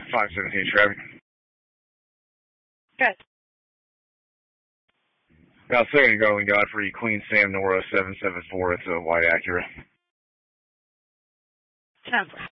517 traffic. Good. About 70 Garland Godfrey, Queen Sam Nora 774. It's a white Acura. 10.